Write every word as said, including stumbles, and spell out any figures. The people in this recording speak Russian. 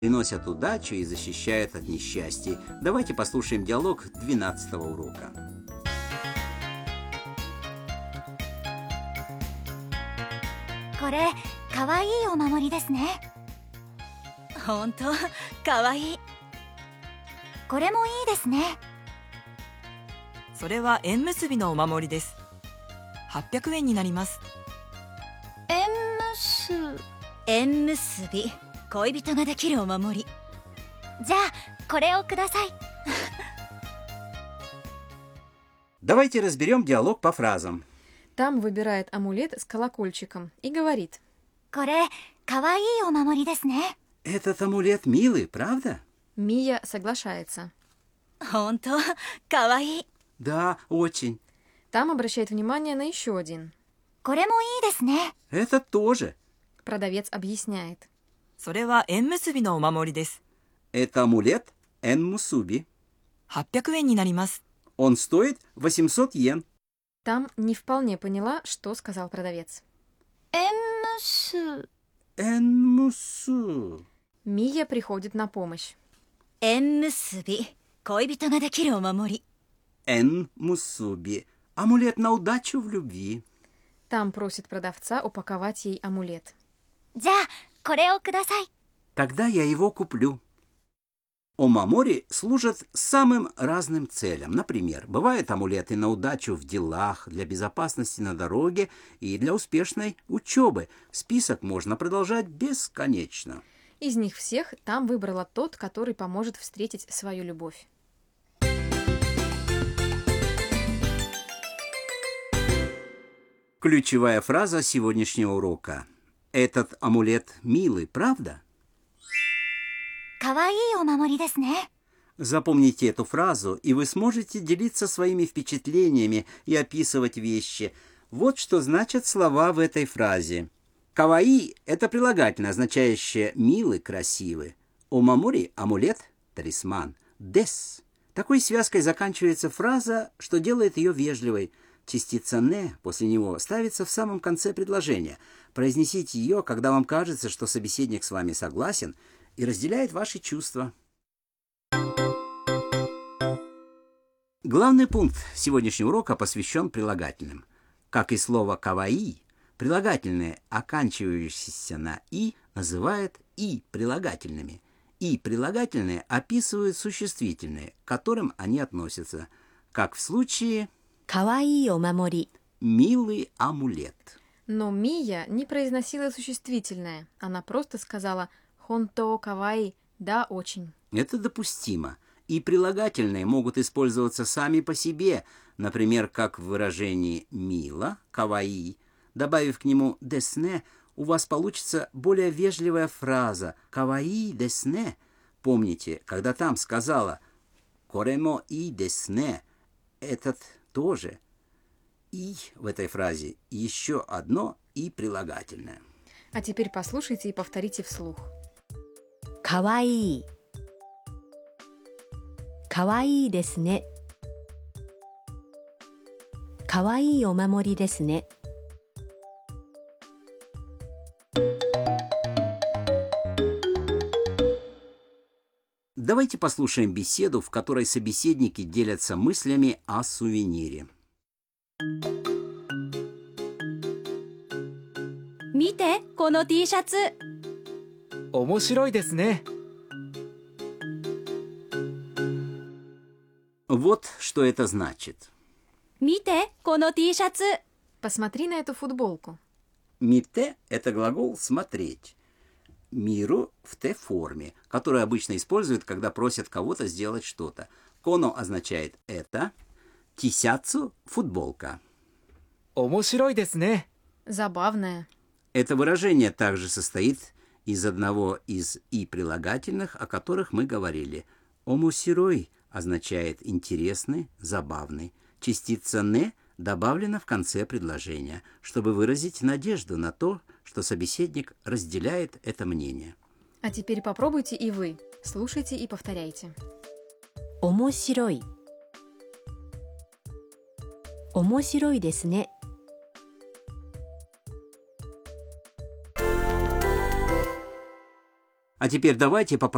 приносят удачу и защищают от несчастий. Давайте послушаем диалог двенадцатого урока. これかわいいお守りですね。 ほんと、かわいい。 これもいいですね。 それは縁結びのお守りです。はっぴゃくえんになります。 縁結縁結び、恋人ができるお守り。 じゃあこれをください。 Давайте разберем диалог по фразам. Там выбирает амулет с колокольчиком и говорит: これかわいいお守りですね。 Этот амулет милый, правда? Мия соглашается. ほんと、かわいい。 Да, очень. Там обращает внимание на еще один. これもいいですね。 Это тоже. Продавец объясняет. それは縁結びのお守りです。 Это амулет Эн-Мусуби. はっぴゃくえんになります。 Он стоит восемьсот йен. Там не вполне поняла, что сказал продавец. 縁結 Эн-Мусу. Мия приходит на помощь. 縁結び、恋人ができるお守り。 Эн-Мусуби. Амулет на удачу в любви. Там просит продавца упаковать ей амулет. じゃあこれをください。 Тогда я его куплю. Омамори служат самым разным целям. Например, бывают амулеты на удачу в делах, для безопасности на дороге и для успешной учебы. Список можно продолжать бесконечно. Из них всех там выбрала тот, который поможет встретить свою любовь. Ключевая фраза сегодняшнего урока. Этот амулет милый, правда? かわいいお守りですね。 Запомните эту фразу, и вы сможете делиться своими впечатлениями и описывать вещи. Вот что значат слова в этой фразе. Каваи – это прилагательное, означающее «милый», «красивый». Омамори – амулет, талисман. Дес. Такой связкой заканчивается фраза, что делает ее вежливой. Частица «не» после него ставится в самом конце предложения. Произнесите ее, когда вам кажется, что собеседник с вами согласен и разделяет ваши чувства. Главный пункт сегодняшнего урока посвящен прилагательным. Как и слово «каваи», прилагательные, оканчивающиеся на «и», называют «и» прилагательными. «И» прилагательные описывают существительные, к которым они относятся, как в случае かわいいお守り。 «милый амулет». Но Мия не произносила существительное. Она просто сказала «хонто каваи», да, очень. Это допустимо. И прилагательные могут использоваться сами по себе, например, как в выражении «мило», «каваи». Добавив к нему «десне», у вас получится более вежливая фраза «каваи десне». Помните, когда там сказала «коремо и десне», этот тоже. «И» в этой фразе еще одно «и» прилагательное. А теперь послушайте и повторите вслух. かわいい。かわいいですね。かわいいお守りですね。 Давайте послушаем беседу, в которой собеседники делятся мыслями о сувенире. 見て、この T シャツ。 面白いですね。 Вот что это значит. 見て、この T シャツ。 Посмотри на эту футболку. «Мите» — это глагол «смотреть». «Миру» в «т» форме, которую обычно используют, когда просят кого-то сделать что-то. «Коно» означает «это», «тисяцу» — «футболка». 面白いですね。 Забавная. Это выражение также состоит из одного из «и» прилагательных, о которых мы говорили. «Омусирой» означает «интересный», «забавный». Частица «не» добавлена в конце предложения, чтобы выразить надежду на то, что собеседник разделяет это мнение. А теперь попробуйте и вы. Слушайте и повторяйте. 面白い。面白いですね。 А теперь давайте попробуем